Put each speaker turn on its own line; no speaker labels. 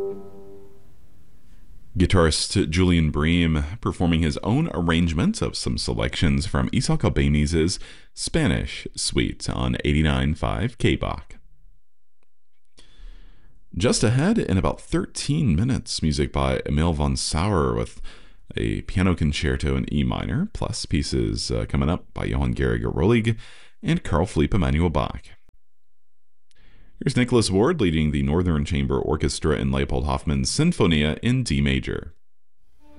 Guitarist Julian Bream performing his own arrangement of some selections from Isaac Albéniz's Spanish Suite on 89.5 KBach. Just ahead, in about 13 minutes, music by Emil von Sauer with a piano concerto in E minor, plus pieces coming up by Johann Georg Roelig and Carl Philipp Emanuel Bach. Here's Nicholas Ward leading the Northern Chamber Orchestra in Leopold Hoffmann's Sinfonia in D major.